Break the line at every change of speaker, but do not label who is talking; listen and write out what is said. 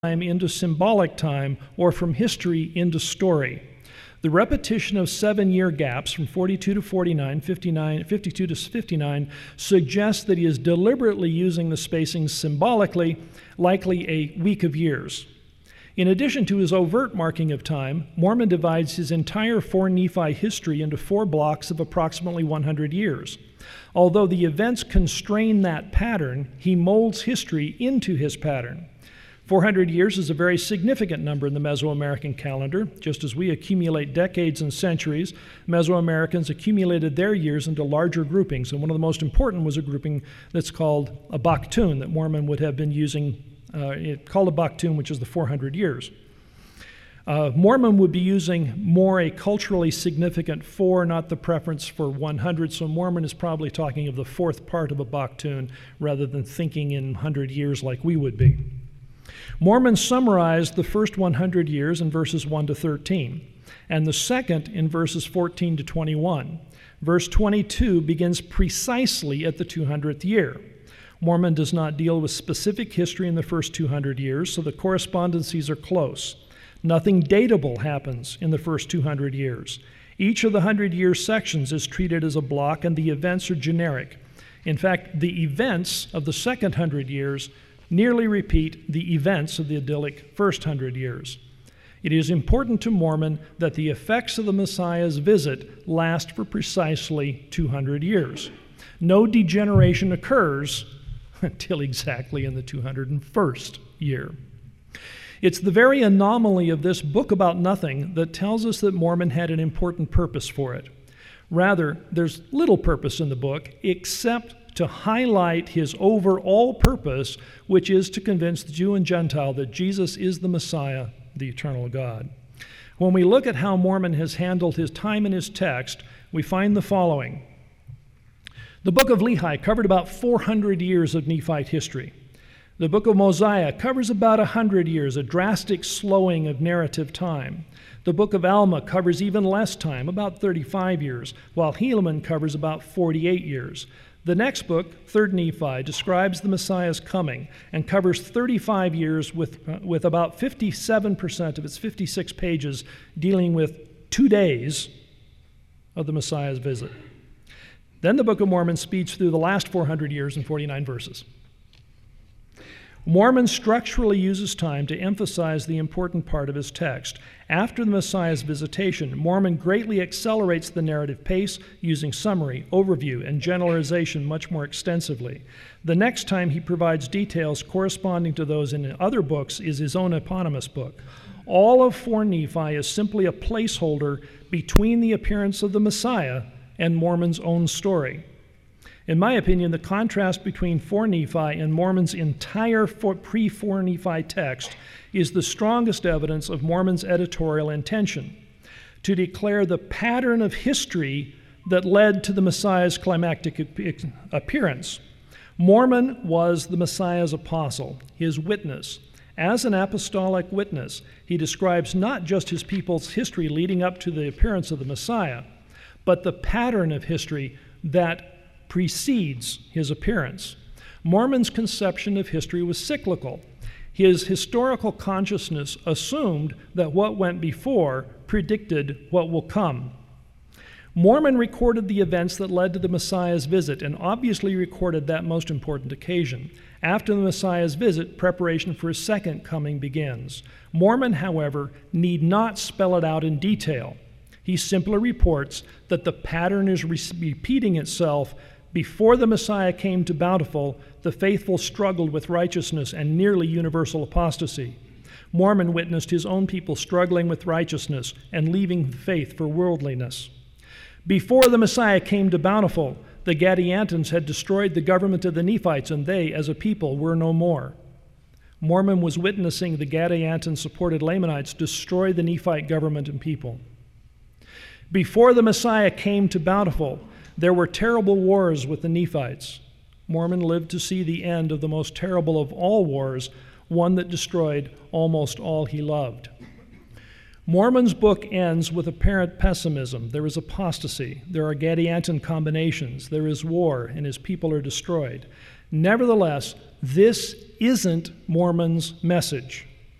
time into symbolic time, or from history into story. The repetition of 7-year gaps from 42 to 49, 52 to 59 suggests that he is deliberately using the spacing symbolically, likely a week of years. In addition to his overt marking of time, Mormon divides his entire 4 Nephi history into 4 blocks of approximately 100 years. Although the events constrain that pattern, he molds history into his pattern. 400 years is a very significant number in the Mesoamerican calendar. Just as we accumulate decades and centuries, Mesoamericans accumulated their years into larger groupings, and one of the most important was a grouping that's called a Baktun that Mormon would have been using, called a Baktun, which is the 400 years. Mormon would be using more a culturally significant 4, not the preference for 100, so Mormon is probably talking of the 4th part of a Baktun rather than thinking in 100 years like we would be. Mormon summarized the first 100 years in verses 1 to 13, and the second in verses 14 to 21. Verse 22 begins precisely at the 200th year. Mormon does not deal with specific history in the first 200 years, so the correspondencies are close. Nothing datable happens in the first 200 years. Each of the 100-year sections is treated as a block, and the events are generic. In fact, the events of the second 100 years nearly repeat the events of the idyllic first 100 years. It is important to Mormon that the effects of the Messiah's visit last for precisely 200 years. No degeneration occurs until exactly in the 201st year. It's the very anomaly of this book about nothing that tells us that Mormon had an important purpose for it. Rather, there's little purpose in the book except to highlight his overall purpose, which is to convince the Jew and Gentile that Jesus is the Messiah, the eternal God. When we look at how Mormon has handled his time in his text, we find the following. The book of Lehi covered about 400 years of Nephite history. The book of Mosiah covers about 100 years, a drastic slowing of narrative time. The book of Alma covers even less time, about 35 years, while Helaman covers about 48 years. The next book, 3rd Nephi, describes the Messiah's coming and covers 35 years with about 57% of its 56 pages dealing with 2 days of the Messiah's visit. Then the Book of Mormon speeds through the last 400 years in 49 verses. Mormon structurally uses time to emphasize the important part of his text. After the Messiah's visitation, Mormon greatly accelerates the narrative pace, using summary, overview, and generalization much more extensively. The next time he provides details corresponding to those in other books is his own eponymous book. All of 4 Nephi is simply a placeholder between the appearance of the Messiah and Mormon's own story. In my opinion, the contrast between 4 Nephi and Mormon's entire pre-4 Nephi text is the strongest evidence of Mormon's editorial intention to declare the pattern of history that led to the Messiah's climactic appearance. Mormon was the Messiah's apostle, his witness. As an apostolic witness, he describes not just his people's history leading up to the appearance of the Messiah, but the pattern of history that precedes his appearance. Mormon's conception of history was cyclical. His historical consciousness assumed that what went before predicted what will come. Mormon recorded the events that led to the Messiah's visit and obviously recorded that most important occasion. After the Messiah's visit, preparation for his second coming begins. Mormon, however, need not spell it out in detail. He simply reports that the pattern is repeating itself. Before the Messiah came to Bountiful, the faithful struggled with righteousness and nearly universal apostasy. Mormon witnessed his own people struggling with righteousness and leaving faith for worldliness. Before the Messiah came to Bountiful, the Gadiantons had destroyed the government of the Nephites, and they, as a people, were no more. Mormon was witnessing the Gadianton-supported Lamanites destroy the Nephite government and people. Before the Messiah came to Bountiful, there were terrible wars with the Nephites. Mormon lived to see the end of the most terrible of all wars, one that destroyed almost all he loved. Mormon's book ends with apparent pessimism. There is apostasy. There are Gadianton combinations. There is war, and his people are destroyed. Nevertheless, this isn't Mormon's message.